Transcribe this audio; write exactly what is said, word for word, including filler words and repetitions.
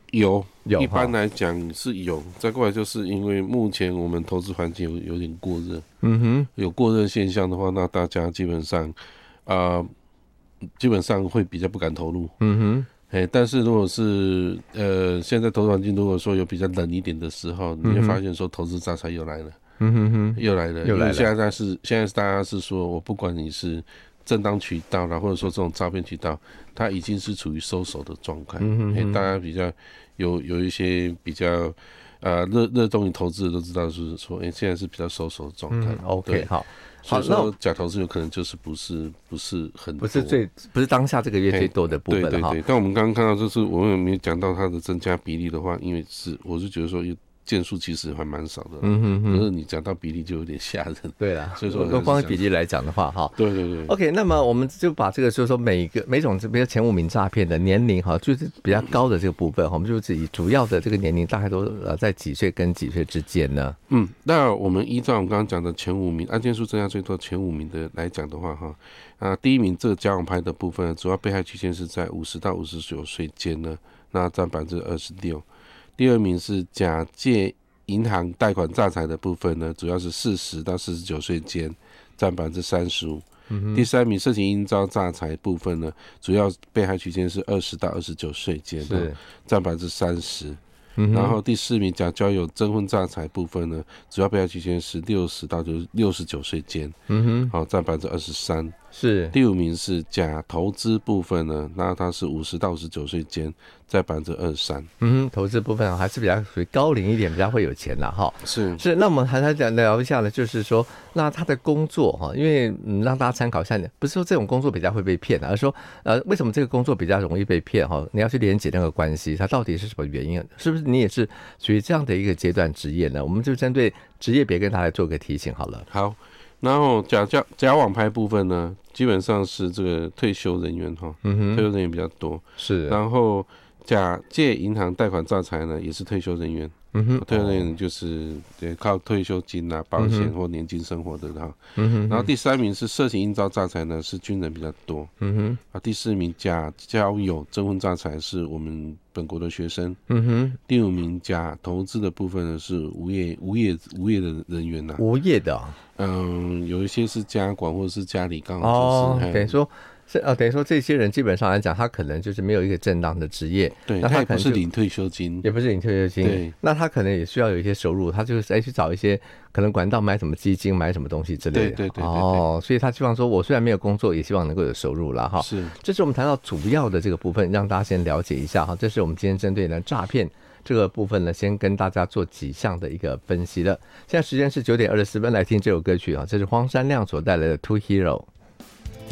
有， 有一般来讲是有。再过来就是因为目前我们投资环境有有点过热， 嗯哼， 有过热现象的话，那大家基本上，啊、呃，基本上会比较不敢投入。 嗯哼。 哎，但是如果是呃，现在投资环境如果说有比较冷一点的时候，你会发现说投资诈财又来了， 嗯哼哼， 又来了， 又来了。 因为现在是现在大家是说我不管你是正当渠道啦，或者说这种诈骗渠道，它已经是处于收手的状态。嗯哼哼，大家比较有有一些比较呃热热衷于投资的都知道，就是说，哎，现在是比较收手的状态。 嗯 ，OK， 好。 所以说假投资有可能就是不是不是很多， 不是最不是当下这个月最多的部分。 对对对。但我们刚刚看到，就是我们有没有讲到它的增加比例的话，因为是我是觉得说件数其实还蛮少的，嗯哼哼，可是你讲到比例就有点吓人。 对啦， 所以说如光比例来讲的话，哈， 对对对。 OK， 那么我们就把这个就是说每一个每种比如前五名诈骗的年龄哈，就是比较高的这个部分，我们就是以主要的这个年龄大概都呃在几岁跟几岁之间呢？ 嗯，那我们依照我们刚刚讲的前五名案件数增加最多前五名的来讲的话，哈，啊，第一名这个假网拍的部分，主要被害区间是在五十到五十九岁间呢，那占百分之二十六。第二名是假借银行贷款诈财的部分呢，主要是四十到四十九岁间，占百分之三十五。第三名色情应招诈财部分呢，主要被害区间是二十到二十九岁间，占百分之三十。然后第四名假交友征婚诈财部分呢，主要被害期间是六十到六十九岁间，嗯哼，好，占百分之二十三。 是第五名是假投资部分呢，那它是五十到五十九岁间，在百分之二十三。 嗯哼，投资部分还是比较属于高龄一点，比较会有钱啦哈。 是是，那我们还来讲聊一下呢，就是说，那他的工作哈，因为嗯让大家参考一下，不是说这种工作比较会被骗，而是说呃为什么这个工作比较容易被骗哈？你要去连结那个关系，它到底是什么原因？是不是你也是属于这样的一个阶段职业呢？我们就针对职业别跟大家做个提醒好了。 好。然后假假假网拍部分呢，基本上是这个退休人员哈，嗯哼，退休人员比较多。 是， 然后假借银行贷款诈财呢，也是退休人员。嗯哼，退休人员就是对靠退休金啊、保险或年金生活的哈。嗯哼，然后第三名是色情应招诈财呢，是军人比较多。嗯哼，啊，第四名假交友征婚诈财是我们本国的学生。嗯哼，第五名假投资的部分呢是无业无业无业的人员呐、啊。 无业的、啊， 嗯，有一些是家管或者是家里刚好就是、 哦，等于说。是呃，等于说这些人基本上来讲，他可能就是没有一个正当的职业， 对， 那他可能是领退休金， 也不是领退休金，对，那他可能也需要有一些收入，他就是哎去找一些可能管道买什么基金、买什么东西之类的， 对对 对, 对, 对哦，所以他希望说，我虽然没有工作，也希望能够有收入啦哈。 是， 这是我们谈到主要的这个部分，让大家先了解一下哈。这是我们今天针对呢诈骗这个部分呢，先跟大家做几项的一个分析了。现在时间是九点二十四分，来听这首歌曲啊，这是荒山亮所带来的《Two Hero》。